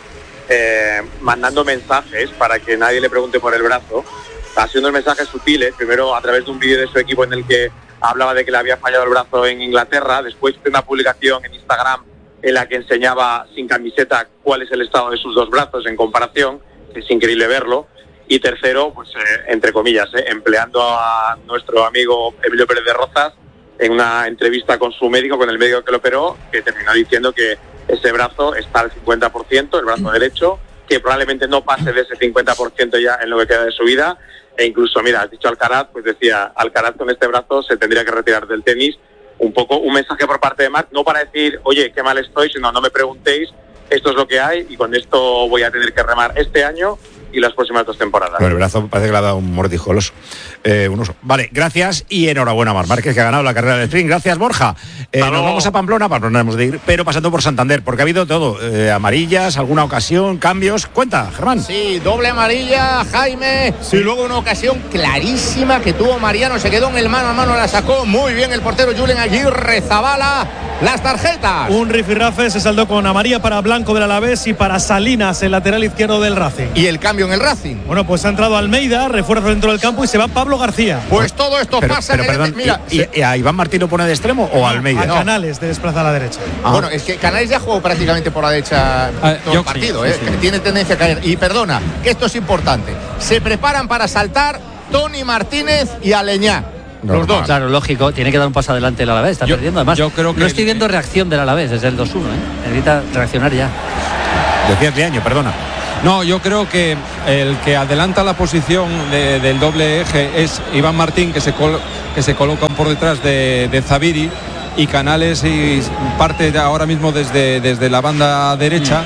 mandando mensajes para que nadie le pregunte por el brazo, haciendo mensajes sutiles, primero a través de un vídeo de su equipo en el que hablaba de que le había fallado el brazo en Inglaterra, después de una publicación en Instagram en la que enseñaba sin camiseta cuál es el estado de sus dos brazos en comparación, que es increíble verlo. Y tercero, pues entre comillas, empleando a nuestro amigo Emilio Pérez de Rozas en una entrevista con su médico, con el médico que lo operó, que terminó diciendo que ese brazo está al 50%, el brazo derecho, que probablemente no pase de ese 50% ya en lo que queda de su vida. E incluso, mira, has dicho Alcaraz, pues decía, Alcaraz con este brazo se tendría que retirar del tenis. Un poco un mensaje por parte de Marc, no para decir, oye, qué mal estoy, sino no me preguntéis esto es lo que hay y con esto voy a tener que remar este año y las próximas 2 temporadas. Bueno, el brazo parece que le ha dado un mordisco al oso. Un oso. Vale, gracias y enhorabuena a Marc Márquez, que ha ganado la carrera del sprint. Gracias, Borja. Nos vamos a Pamplona hemos de ir, pero pasando por Santander, porque ha habido todo. Amarillas, alguna ocasión, cambios. Cuenta, Germán. Sí, doble amarilla, Jaime. Sí. Y luego una ocasión clarísima que tuvo Mariano. Se quedó en el mano a mano, la sacó muy bien el portero Julen Aguirre Zabala. Las tarjetas. Un rifirrafe se saldó con amarilla para Blanco del Alavés y para Salinas, el lateral izquierdo del Racing. ¿Y el cambio en el Racing? Bueno, pues ha entrado Almeida, refuerzo dentro del campo y se va Pablo García. Pues todo esto pasa en el... Mira, ¿y a Iván Martín lo pone de extremo o a Almeida? A Canales de desplaza a la derecha. Bueno, es que Canales ya jugó prácticamente por la derecha todo el partido, sí. Que tiene tendencia a caer. Y perdona, que esto es importante. Se preparan para saltar Tony Martínez y Aleñá. Los dos. Claro, lógico, tiene que dar un paso adelante el Alavés, está perdiendo. Además, yo creo que no estoy viendo reacción del Alavés desde el 2-1, necesita reaccionar ya. Decías de año, perdona. No, yo creo que el que adelanta la posición del doble eje es Iván Martín, que se coloca por detrás de Zaviri, y Canales y parte ahora mismo desde la banda derecha.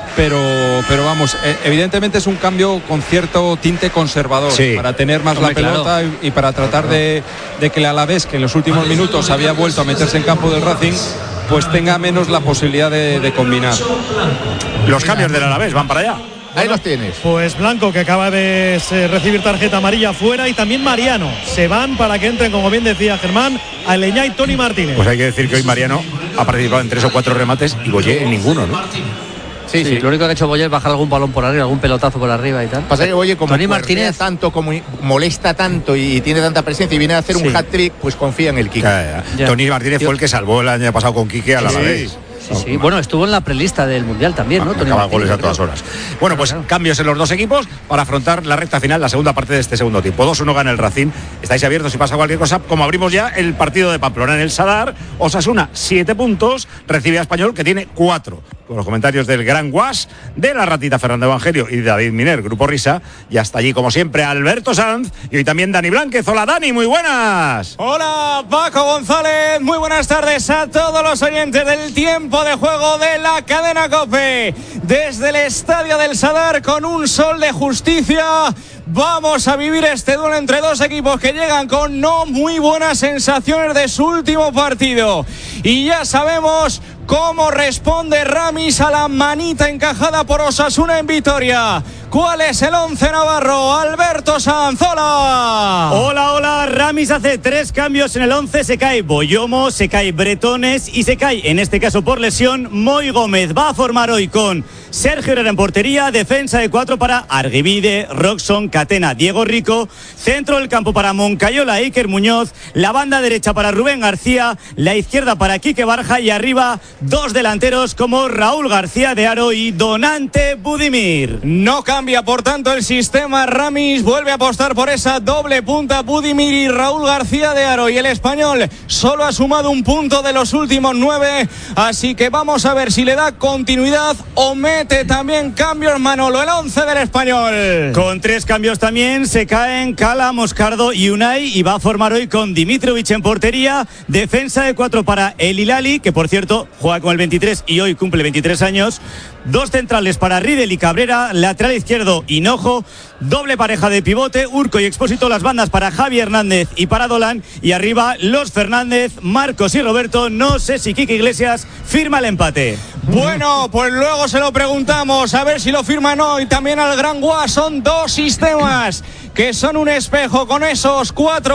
Pero vamos, evidentemente es un cambio con cierto tinte conservador, para tener más la pelota y para tratar de que el Alavés, que en los últimos minutos había vuelto a meterse en campo del Racing, pues tenga menos la posibilidad de combinar. Los cambios del Alavés van para allá. Ahí los tienes. Pues Blanco, que acaba de recibir tarjeta amarilla, fuera, y también Mariano. Se van para que entren, como bien decía Germán, Aleñá y Tony Martínez. Pues hay que decir que hoy Mariano ha participado en 3 o 4 remates y Boyé en ninguno, ¿no? Sí, lo único que ha hecho Boyer es bajar algún balón por arriba, algún pelotazo por arriba y tal. Pasa que Boyer, como Tony Martínez tanto, como molesta tanto y tiene tanta presencia y viene a hacer un hat-trick, pues confía en el Quique. Tony Martínez fue el que salvó el año pasado con Quique a la vez. Sí. Bueno, estuvo en la prelista del Mundial también, ¿no? Acaba goles a todas horas. Bueno, pues cambios en los dos equipos para afrontar la recta final, la segunda parte de este segundo tiempo. 2-1 gana el Racing. Estáis abiertos si pasa cualquier cosa, como abrimos ya el partido de Pamplona en el Sadar. Osasuna, 7 puntos, recibe a Español, que tiene 4. Con los comentarios del gran Guas, de la ratita Fernando Evangelio y de David Miner, Grupo Risa. Y hasta allí, como siempre, Alberto Sanz y hoy también Dani Blánquez. Hola, Dani, muy buenas. Hola, Paco González. Muy buenas tardes a todos los oyentes del tiempo de juego de la cadena COPE. Desde el estadio del Sadar, con un sol de justicia, vamos a vivir este duelo entre dos equipos que llegan con no muy buenas sensaciones de su último partido. Y ya sabemos cómo responde Ramis a la manita encajada por Osasuna en Vitoria. ¿Cuál es el 11 navarro? Alberto Sanzola. Hola, Ramis hace 3 cambios en el 11. Se cae Boyomo, se cae Bretones y se cae, en este caso por lesión, Moy Gómez. Va a formar hoy con Sergio Herrera en portería, defensa de 4 para Argivide, Roxon, Catena, Diego Rico, centro del campo para Moncayola, Iker Muñoz, la banda derecha para Rubén García, la izquierda para Quique Barja y arriba 2 delanteros como Raúl García de Aro y Donante Budimir. No cambia, por tanto, el sistema. Ramis vuelve a apostar por esa doble punta, Budimir y Raúl García de Aro, y el Español solo ha sumado 1 punto de los últimos 9, así que vamos a ver si le da continuidad o mete también cambios Manolo, el 11 del Español. Con 3 cambios también se caen Cala, Moscardo y Unai, y va a formar hoy con Dimitrovic en portería, defensa de 4 para El Hilali, que por cierto juega con el 23 y hoy cumple 23 años, 2 centrales para Riedel y Cabrera, lateral izquierdo Hinojo, doble pareja de pivote, Urco y Expósito, las bandas para Javi Hernández y para Dolan, y arriba los Fernández, Marcos y Roberto. No sé si Quique Iglesias firma el empate. Bueno, pues luego se lo preguntamos, a ver si lo firman hoy también al Gran Guas. Son 2 sistemas que son un espejo con esos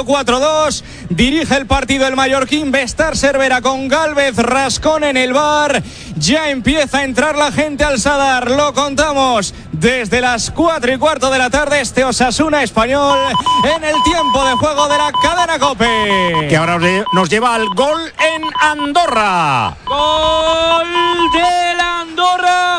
4-4-2. Dirige el partido el mallorquín Bestar Cervera con Gálvez Rascón en el bar. Ya empieza a entrar la gente al Sadar, lo contamos desde las 4:15 de la tarde. Este Osasuna Español en el tiempo de juego de la cadena COPE, que ahora nos lleva al gol en Andorra. Gol del Andorra,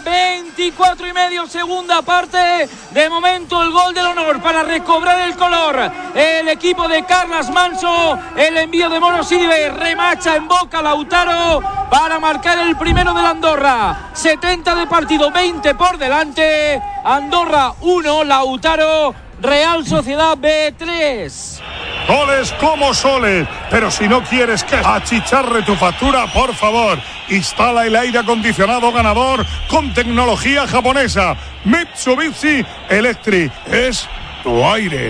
24:30, segunda parte. De momento el gol del honor para recobrar el color el equipo de Carlas Manso. El envío de Moro Sive, remacha en boca Lautaro para marcar el primero del Andorra. 70 de partido, 20 por delante. Andorra 1, Lautaro, Real Sociedad B3. goles como soles. Pero si no quieres que achicharre tu factura, por favor, instala el aire acondicionado ganador con tecnología japonesa. Mitsubishi Electric es tu aire.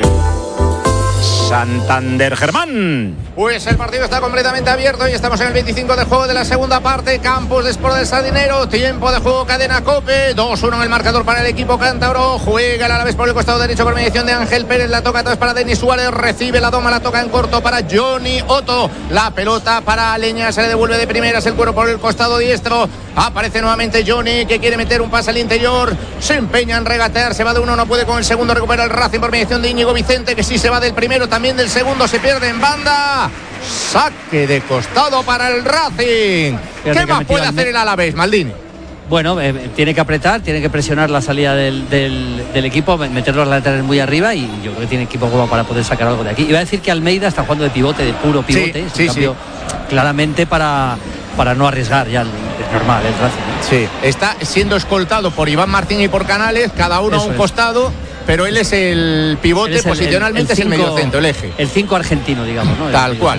Santander, Germán. Pues el partido está completamente abierto y estamos en el 25 de juego de la segunda parte. Campos de Sport del Sardinero. Tiempo de juego, cadena COPE. 2-1 en el marcador para el equipo cántabro. Juega el Alavés por el costado derecho por mediación de Ángel Pérez. La toca atrás para Denis Suárez. Recibe la doma, la toca en corto para Johnny Otto. La pelota para Leña. Se le devuelve de primeras el cuero por el costado diestro. Aparece nuevamente Johnny, que quiere meter un pase al interior. Se empeña en regatear. Se va de uno, no puede con el segundo. Recupera el Racing por mediación de Íñigo Vicente, que sí se va del primero, también del segundo. Se pierde en banda. Saque de costado para el Racing. ¿Qué más puede hacer el Alavés, Maldini? Bueno, tiene que apretar, tiene que presionar la salida del equipo, meter los laterales muy arriba, y yo creo que tiene equipo como para poder sacar algo de aquí. Iba a decir que Almeida está jugando de pivote, de puro pivote. Sí, cambio, claramente para no arriesgar, ya es normal el Racing. Sí, está siendo escoltado por Iván Martín y por Canales, cada uno a un costado. Pero él es el pivote, posicionalmente es el mediocentro, el eje. El 5 argentino, digamos, ¿no? Tal cual.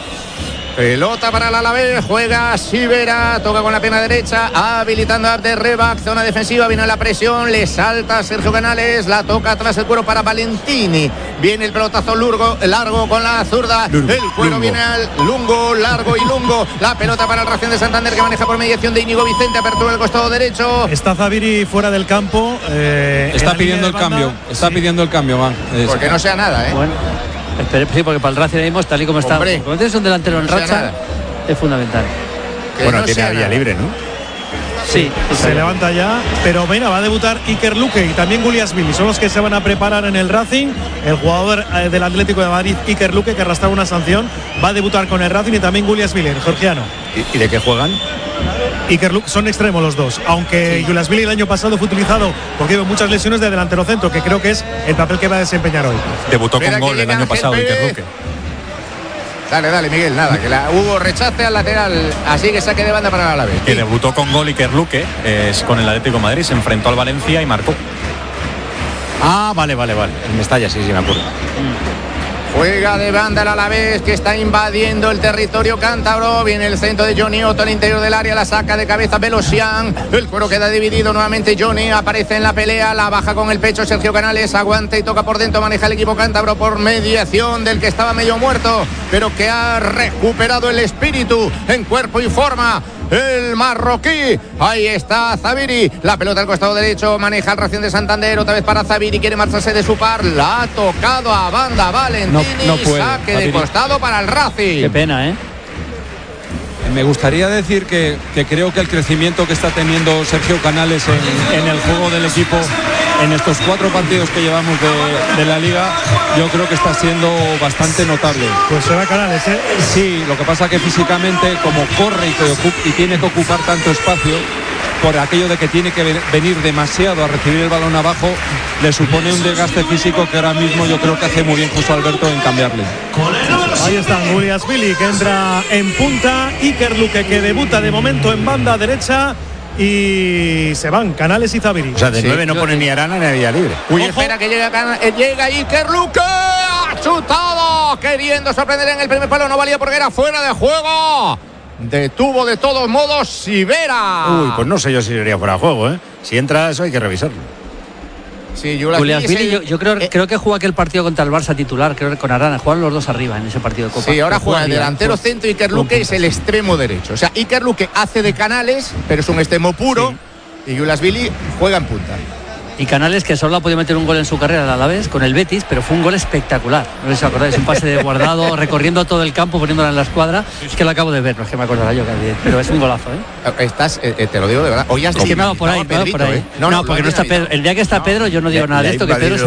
Pelota para el Alavés, juega Sivera, toca con la pierna derecha, habilitando a Abderrebac, zona defensiva, viene la presión, le salta Sergio Canales, la toca atrás el cuero para Valentini, viene el pelotazo largo con la zurda, el cuero viene al Lungo, largo y Lungo, la pelota para el Racing de Santander, que maneja por mediación de Íñigo Vicente, apertura del costado derecho. Está Zaviri fuera del campo, está pidiendo el cambio, man. Porque no sea nada, Bueno. Sí, porque para el Racing mismo, tal y como está, cuando tienes un delantero en racha, es fundamental. Bueno, tiene la vía libre, ¿no? Sí, se levanta ya, pero venga, va a debutar Iker Luque y también Guliasvili, son los que se van a preparar en el Racing. El jugador del Atlético de Madrid, Iker Luque, que arrastraba una sanción, va a debutar con el Racing, y también Guliasvili, el georgiano. ¿Y de qué juegan? Iker Luque, son extremos los dos, aunque Guliasvili el año pasado fue utilizado porque tuvo muchas lesiones de delantero centro, que creo que es el papel que va a desempeñar hoy. Debutó con gol el año pasado Iker Luque. Dale, Miguel, nada, que hubo rechace al lateral, así que saque de banda para el Alavés. Que debutó con gol Iker Luque, con el Atlético de Madrid, se enfrentó al Valencia y marcó. Ah, vale. En Mestalla, sí, me acuerdo. Juega de banda el Alavés, que está invadiendo el territorio cántabro. Viene el centro de Johnny Otto al interior del área, la saca de cabeza Belosian. El cuero queda dividido nuevamente. Johnny aparece en la pelea, la baja con el pecho Sergio Canales, aguanta y toca por dentro. Maneja el equipo cántabro por mediación del que estaba medio muerto, pero que ha recuperado el espíritu en cuerpo y forma. El marroquí, ahí está Zaviri, la pelota al costado derecho, maneja el Racing de Santander, otra vez para Zaviri, quiere marcharse de su par, la ha tocado a banda Valentini, no puede, saque Zaviri de costado para el Racing. Qué pena, Me gustaría decir que creo que el crecimiento que está teniendo Sergio Canales en el juego del equipo en estos 4 partidos que llevamos de la Liga, yo creo que está siendo bastante notable. Pues se va Canales, Sí, lo que pasa que físicamente, como corre y tiene que ocupar tanto espacio, por aquello de que tiene que venir demasiado a recibir el balón abajo, le supone un desgaste físico que ahora mismo yo creo que hace muy bien José Alberto en cambiarle. Ahí están Guliasvili, que entra en punta, Iker Luque, que debuta de momento en banda derecha, y se van Canales y Zaviri. O sea, de 9 no pone ni Arana ni a vía libre. Uy, espera que llega Iker Luque, ha chutado, queriendo sorprender en el primer palo, no valía porque era fuera de juego. Detuvo de todos modos Sivera. Uy, pues no sé yo si sería fuera de juego, Si entra eso hay que revisarlo. Sí, yo creo que juega aquel partido contra el Barça titular, creo que con Arana, jugaron los dos arriba en ese partido de Copa. Sí, ahora juega el delantero centro, Iker Luque es el extremo derecho. O sea, Iker Luque hace de Canales, pero es un extremo puro, y Guliasvili juega en punta. Y Canales, que solo ha podido meter un gol en su carrera al Alavés con el Betis, pero fue un gol espectacular. No sé si os acordáis, un pase de Guardado recorriendo todo el campo, poniéndola en la escuadra. Es que lo acabo de ver, no es que me acordará yo, pero es un golazo, te lo digo de verdad. Hoy has que me hago por ahí. No, porque no está Pedro. El día que está Pedro, yo no digo nada de esto, que Pedro es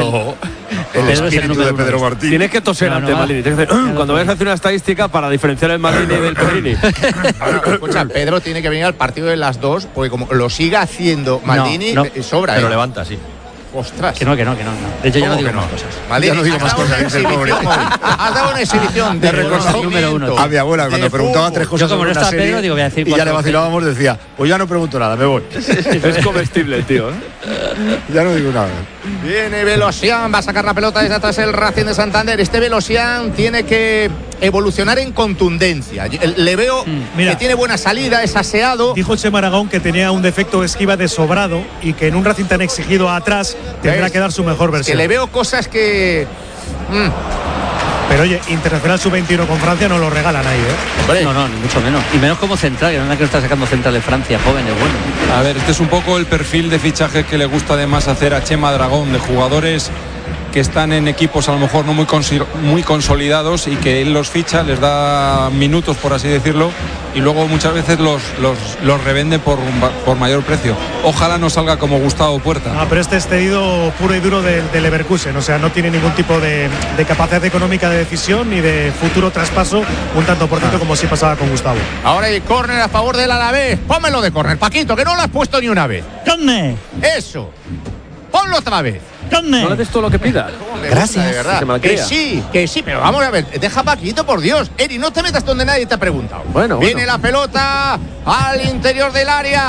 el número de Pedro Martín. Tienes que toser antes, Maldini. Cuando vayas a hacer una estadística para diferenciar el Maldini del Pedrini. Escucha, Pedro tiene que venir al partido de las 2, porque como lo siga haciendo Maldini, sobra. Pero levanta, sí. Ostras. Que no. De hecho, ya no digo más cosas. Ya no digo más cosas, dice el pobre. Has dado una exhibición de reconocimiento. A mi abuela, cuando preguntaba 3 cosas sobre una serie, Pedro, digo, voy a decir y ya le vacilábamos, decía, pues ya no pregunto nada, me voy. Es comestible el tío, ¿eh? Ya no digo nada. Viene Velosian, va a sacar la pelota desde atrás el Racing de Santander. Este Velosian tiene que evolucionar en contundencia. Le veo que tiene buena salida, es aseado. Dijo Chema Aragón que tenía un defecto de esquiva de sobrado y que en un Racing tan exigido atrás tendrá que dar su mejor versión. Que le veo cosas que... Pero oye, Internacional Sub-21 con Francia no lo regalan ahí, ¿eh? No, ni mucho menos. Y menos como central, que no es que no está sacando central de Francia, jóvenes, bueno. A ver, este es un poco el perfil de fichaje que le gusta además hacer a Chema Dragón, de jugadores que están en equipos a lo mejor no muy consolidados y que él los ficha, les da minutos, por así decirlo, y luego muchas veces los revende por mayor precio. Ojalá no salga como Gustavo Puerta. Pero este es cedido puro y duro del Leverkusen, o sea, no tiene ningún tipo de capacidad económica de decisión ni de futuro traspaso, un tanto por ciento como si pasaba con Gustavo. Ahora hay córner a favor del Alavés. Pónmelo de córner, Paquito, que no lo has puesto ni una vez. ¡Córner! Eso. Ponlo otra vez. No le des todo lo que pida. Gracias. De verdad. Que sí, pero vamos a ver. Deja Paquito, por Dios. Eri, no te metas donde nadie te ha preguntado. Viene la pelota al interior del área.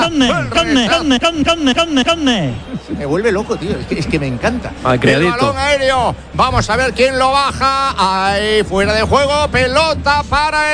Me vuelve loco, tío. Es que me encanta. El balón aéreo. Vamos a ver quién lo baja. Ahí fuera de juego. Pelota para